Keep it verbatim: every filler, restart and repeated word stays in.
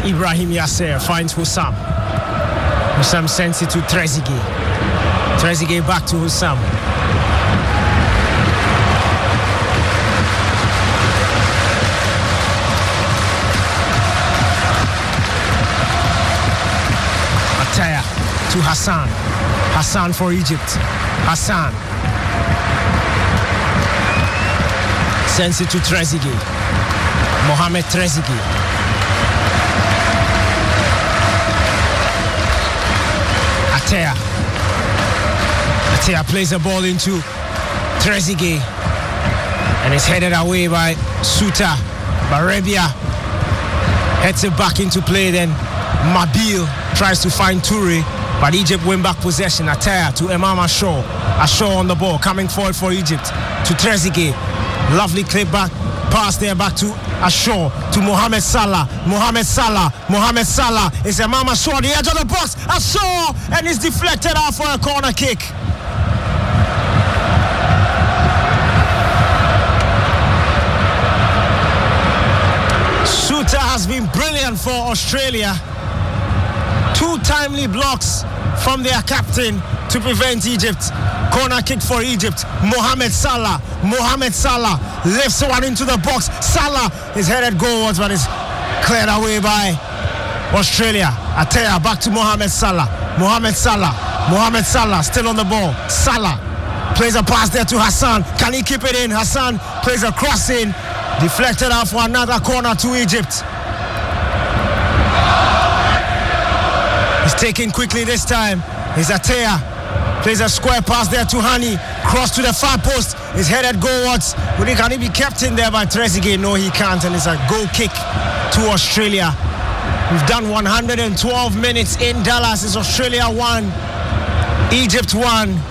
Ibrahim Yasser finds Hussam. Hussam sends it to Trezeguet. Trezeguet back to Hussam. Ataya to Hassan. Hassan for Egypt. Hassan sends it to Trezeguet. Mohamed Trezeguet. Ataya. Ataya plays the ball into Trezeguet and it's headed away by Suta. Barabia heads it back into play. Then Mabil tries to find Toure, but Egypt win back possession. Ataya to Imam Ashaw. Ashaw on the ball, coming forward for Egypt to Trezeguet. Lovely clip back pass there back to Ashaw to Mohamed Salah. Mohamed Salah. Mohamed Salah is Imam Ashaw, the edge of the box. Ashaw, and it's deflected out for a corner kick. Suta has been brilliant for Australia. Two timely blocks from their captain to prevent Egypt. Corner kick for Egypt. Mohamed Salah. Mohamed Salah lifts one into the box. Salah is headed goalwards, but is cleared away by Australia. Ataya back to Mohamed Salah. Mohamed Salah. Mohamed Salah still on the ball. Salah plays a pass there to Hassan. Can he keep it in? Hassan plays a cross in. Deflected out for another corner to Egypt. He's taken quickly this time. Is Ataya. Plays a square pass there to Hani. Cross to the far post. Is headed goalwards. But he can he be kept in there by Trezeguet? No, he can't. And it's a goal kick to Australia. We've done one hundred twelve minutes in Dallas. It's Australia one, Egypt one.